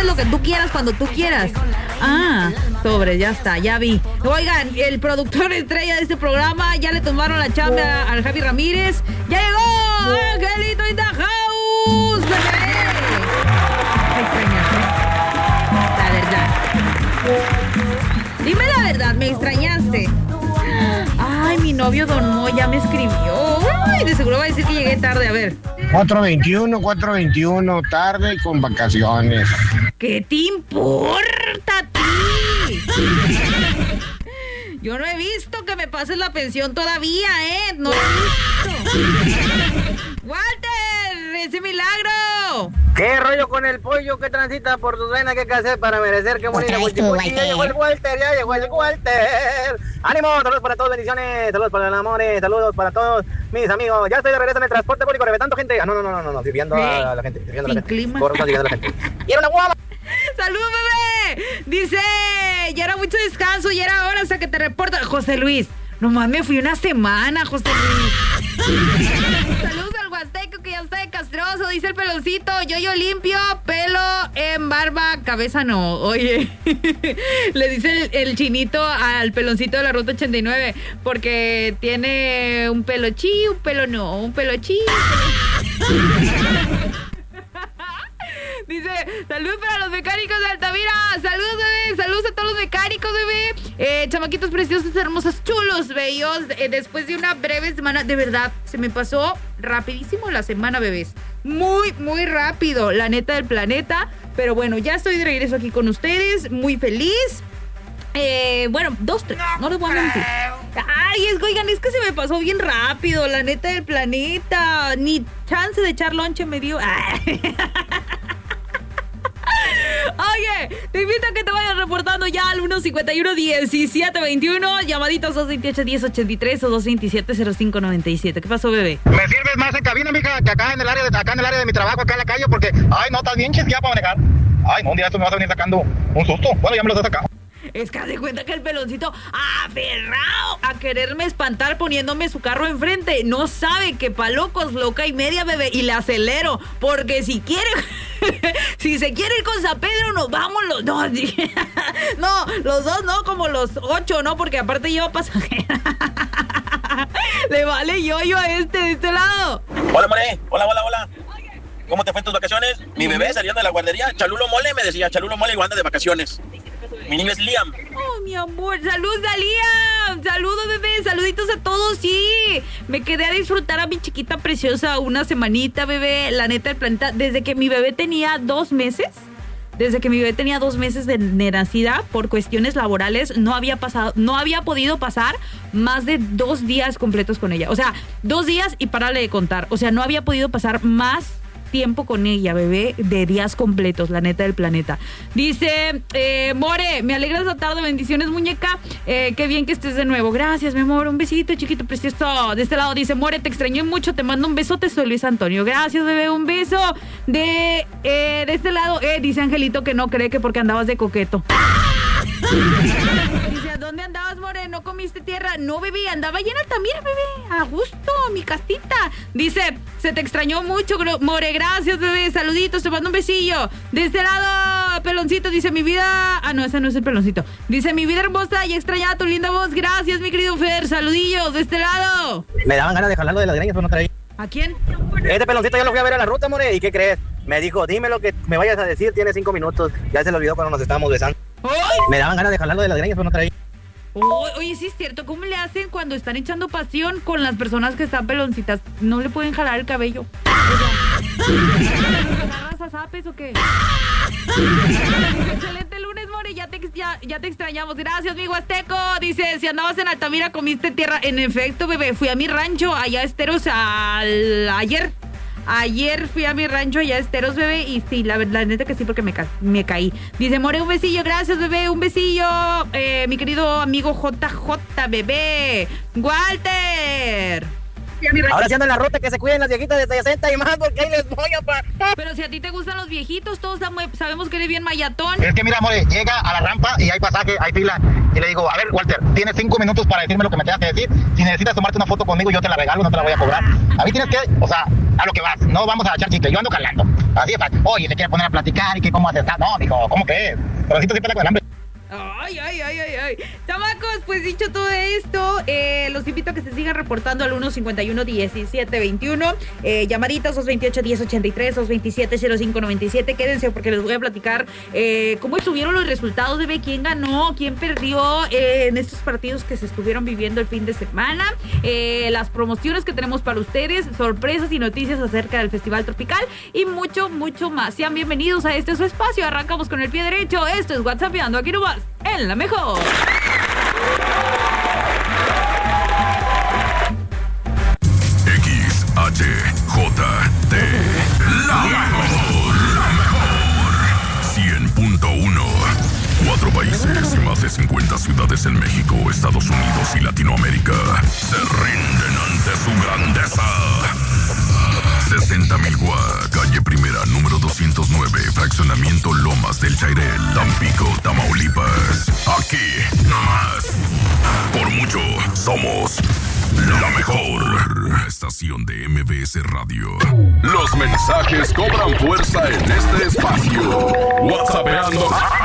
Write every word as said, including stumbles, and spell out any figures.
comes lo que tú quieras cuando tú quieras. Ah, sobre, ya está, ya vi. Oigan, el productor estrella de este programa, ya le tomaron la chamba al Javi Ramírez. ¡Ya llegó! ¡Angelito in the house! ¡Bebé! Me extrañaste. La verdad. Dime la verdad, me extrañaste. Ay, mi novio Don Mo ya me escribió. Ay, de seguro va a decir que llegué tarde, a ver. cuatro veintiuno, cuatro veintiuno, tarde y con vacaciones. ¿Qué te importa a ti? Yo no he visto que me pases la pensión todavía, ¿eh? No he visto. ¡Walter! ¡Ese milagro! ¿Qué rollo con el pollo que transita por tus venas? ¿Qué hay que hacer para merecer? ¡Qué bonita! Ya llegó el Walter, ya llegó el Walter. ¡Ánimo! Saludos para todos, bendiciones. Saludos para el amor, saludos para todos mis amigos. Ya estoy de regreso en el transporte público, reventando gente. Ah, no, no, no, no, no, no, sirviendo a la gente. Sirviendo a la gente. Clima. Por sirviendo a la gente. ¡Quiero una guava! ¡Salud, bebé! Dice, ya era mucho descanso, ya era hora hasta que te reporta. José Luis, nomás me fui una semana, José Luis. Saludos al Huasteco que ya está de castroso, dice el peloncito. Yo yo limpio, pelo en barba, cabeza no. Oye, le dice el, el chinito al peloncito de la ruta ochenta y nueve, porque tiene un pelo chi, un pelo no, un pelo chi. Dice, salud para los mecánicos de Altamira. Saludos, bebé. Saludos a todos los mecánicos, bebé. Eh, chamaquitos preciosos, hermosos, chulos, bellos. Eh, después de una breve semana, de verdad, se me pasó rapidísimo la semana, bebés. Muy, muy rápido, la neta del planeta. Pero bueno, ya estoy de regreso aquí con ustedes. Muy feliz. Eh, bueno, dos, tres, no, no les voy a mentir. Ay, es, oigan, es que se me pasó bien rápido, la neta del planeta. Ni chance de echar lonche me dio. Ay. Oye, te invito a que te vayas reportando ya al uno cincuenta y uno, diecisiete veintiuno, llamaditos dos veintiocho, diez ochenta y tres o dos veintisiete, cero cinco noventa y siete. ¿Qué pasó, bebé? Me sirves más en cabina, mija, que acá en el área de, acá en el área de mi trabajo, acá en la calle, porque, ay, no, estás bien chisqueada para manejar. Ay, no, un día esto me vas a venir sacando un susto. Bueno, ya me los he sacado. Es que haz de cuenta que el peloncito, aferrado a quererme espantar poniéndome su carro enfrente, no sabe que pa' locos, loca y media, bebé, y le acelero, porque si quiere, si se quiere ir con San Pedro, nos vamos los dos. No, los dos no, como los ocho, ¿no? Porque aparte lleva pasajera. Le vale yo-yo a este, de este lado. Hola, More, hola, hola, hola. ¿Cómo te fue en tus vacaciones? Mi bebé saliendo de la guardería, Chalulo Mole, me decía, Chalulo Mole, igual anda de vacaciones. Mi niño es Liam. Oh, mi amor, salud a Liam. Saludos, bebé, saluditos a todos, sí. Me quedé a disfrutar a mi chiquita preciosa una semanita, bebé. La neta del planeta, desde que mi bebé tenía dos meses, desde que mi bebé tenía dos meses de, de nacida, por cuestiones laborales, no había pasado, no había podido pasar más de dos días completos con ella. O sea, dos días y párale de contar. O sea, no había podido pasar más tiempo con ella, bebé, de días completos, la neta del planeta. Dice, eh, More, me alegras la tarde, bendiciones, muñeca, eh, qué bien que estés de nuevo. Gracias, mi amor, un besito, chiquito, precioso. De este lado dice, More, te extrañé mucho, te mando un besote, soy Luis Antonio. Gracias, bebé, un beso. De, eh, de este lado, eh, dice Angelito que no cree que porque andabas de coqueto. Dice, ¿a dónde andabas, More? ¿No comiste tierra? No, bebé, andaba llena también, bebé, a gusto, mi casita. Dice, se te extrañó mucho, More, gracias, bebé, saluditos, te mando un besillo. De este lado, peloncito, dice, mi vida... Ah, no, ese no es el peloncito. Dice, mi vida hermosa, y extrañaba tu linda voz, gracias, mi querido Fer, saludillos, de este lado. Me daban ganas de jalarlo de las greñas, pero no traía. ¿A quién? Este peloncito yo lo fui a ver a la ruta, More, ¿y qué crees? Me dijo, dime lo que me vayas a decir, tiene cinco minutos. Ya se lo olvidó cuando nos estábamos besando. ¡Ay! Me daban ganas de jalarlo de las greñas, pero no traía. Oh, oye, sí es cierto, ¿cómo le hacen cuando están echando pasión con las personas que están peloncitas? No le pueden jalar el cabello. O sea, ¿los agarras a zapes o qué? Excelente lunes, More, ya te, ya, ya te extrañamos. Gracias, mi Huasteco. Dice, si andabas en Altamira, comiste tierra. En efecto, bebé, fui a mi rancho allá a Esteros al, ayer. Ayer fui a mi rancho allá a Esteros, bebé, y sí, la, la neta que sí, porque me, ca me caí. Dice, More, un besillo, gracias, bebé, un besillo. Eh, mi querido amigo J J, bebé. Walter. Ahora sí ando en la ruta, que se cuiden las viejitas de sesenta y más, porque ahí les voy a pa... Pero si a ti te gustan los viejitos, todos sabemos que eres bien mayatón. Es que mira, amore, llega a la rampa y hay pasaje, hay fila. Y le digo, a ver, Walter, tienes cinco minutos para decirme lo que me tengas que decir. Si necesitas tomarte una foto conmigo, yo te la regalo, no te la voy a cobrar. A mí tienes que, o sea, a lo que vas. No vamos a echar chicle, yo ando calando. Así es, oye, te quiere poner a platicar y que cómo haces. No, digo, ¿cómo que es? Pero así te siempre con el hambre. Ay, ay, ay, ay, ay. Chamacos, pues dicho todo esto, eh, los invito a que se sigan reportando al uno cincuenta y uno diecisiete veintiuno. Eh, llamaditas dos veintiocho diez ochenta y tres, dos veintisiete cero cinco noventa y siete. Quédense porque les voy a platicar eh, cómo estuvieron los resultados de ver quién ganó, quién perdió eh, en estos partidos que se estuvieron viviendo el fin de semana. Eh, las promociones que tenemos para ustedes, sorpresas y noticias acerca del Festival Tropical y mucho, mucho más. Sean bienvenidos a este su espacio. Arrancamos con el pie derecho. Esto es WhatsAppeando. Aquí nomás en La Mejor. X H J T La Mejor, La Mejor cien punto uno. Cuatro países y más de cincuenta ciudades en México, Estados Unidos y Latinoamérica se rinden ante su grandeza. sesenta mil Gua, calle Primera, número doscientos nueve, fraccionamiento Lomas del Chairel, Tampico, Tamaulipas. Aquí, nomás. Por mucho, somos la mejor estación de M B S Radio. Los mensajes cobran fuerza en este espacio. WhatsAppeando